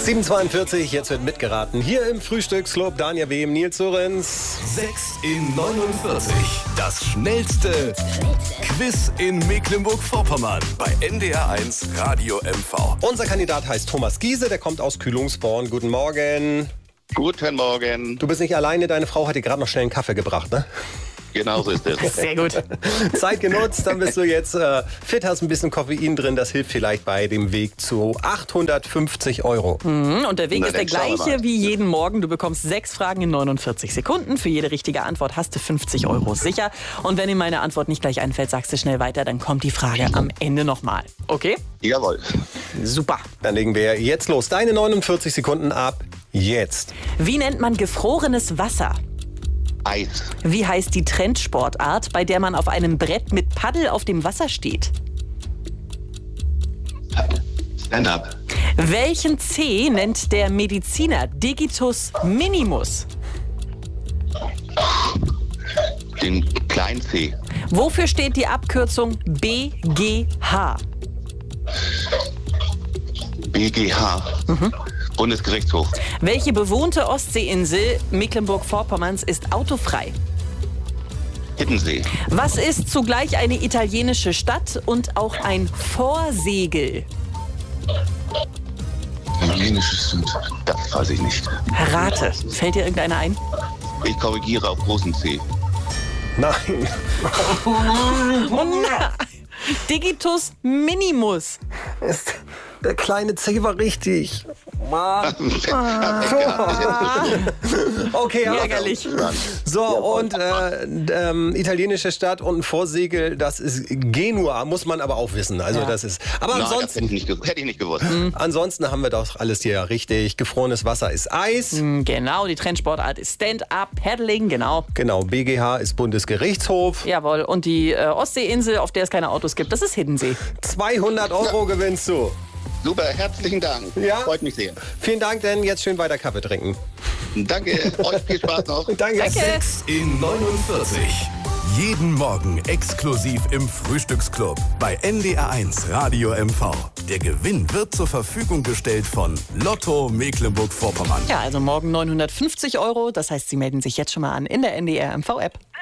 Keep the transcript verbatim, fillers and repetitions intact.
sieben Uhr zweiundvierzig, jetzt wird mitgeraten. Hier im Frühstücksclub Daniel Behm, Nils Surens. sechs in neunundvierzig. Das schnellste Quiz in Mecklenburg-Vorpommern bei N D R eins Radio M V. Unser Kandidat heißt Thomas Giese, der kommt aus Kühlungsborn. Guten Morgen. Guten Morgen. Du bist nicht alleine, deine Frau hat dir gerade noch schnell einen Kaffee gebracht, ne? Genau so ist es. Sehr gut. Zeit genutzt, dann bist du jetzt äh, fit, hast ein bisschen Koffein drin. Das hilft vielleicht bei dem Weg zu achthundertfünfzig Euro. Mhm, und der Weg Na, ist der dann schauen wir gleiche mal. wie jeden Morgen. Du bekommst sechs Fragen in neunundvierzig Sekunden. Für jede richtige Antwort hast du fünfzig Euro sicher. Und wenn dir meine Antwort nicht gleich einfällt, sagst du schnell weiter. Dann kommt die Frage am Ende nochmal. Okay? Jawohl. Super. Dann legen wir jetzt los. Deine neunundvierzig Sekunden ab jetzt. Wie nennt man gefrorenes Wasser? Eis. Wie heißt die Trendsportart, bei der man auf einem Brett mit Paddel auf dem Wasser steht? Stand-up. Welchen C nennt der Mediziner Digitus minimus? Den kleinen C. Wofür steht die Abkürzung B G H? B G H. Bundesgerichtshof. Welche bewohnte Ostseeinsel Mecklenburg-Vorpommerns ist autofrei? Hiddensee. Was ist zugleich eine italienische Stadt und auch ein Vorsegel? Italienisches Süd. Das weiß ich nicht. Rate. Fällt dir irgendeiner ein? Ich korrigiere auf großen C. Nein. Oh nein! Digitus minimus. Ist, der kleine C war richtig. Okay, aber Ärgerlich. so, und äh, ähm, italienische Stadt und ein Vorsegel, das ist Genua, muss man aber auch wissen. Also Ja. das ist. Aber Nein, das ansonsten, hätte ich nicht, ge- hätte ich nicht gewusst. ansonsten haben wir doch alles hier richtig. Gefrorenes Wasser ist Eis. Genau, die Trendsportart ist Stand-Up-Paddling, genau. Genau, B G H ist Bundesgerichtshof. Jawohl, und die äh, Ostseeinsel, auf der es keine Autos gibt, das ist Hiddensee. zweihundert Euro gewinnst du. Super, herzlichen Dank. Ja? Freut mich sehr. Vielen Dank, denn jetzt schön weiter Kaffee trinken. Danke, euch viel Spaß noch. Danke. Danke. sechs in neunundvierzig. Jeden Morgen exklusiv im Frühstücksclub bei N D R eins Radio M V. Der Gewinn wird zur Verfügung gestellt von Lotto Mecklenburg-Vorpommern. Ja, also morgen neunhundertfünfzig Euro, das heißt, Sie melden sich jetzt schon mal an in der N D R M V-App.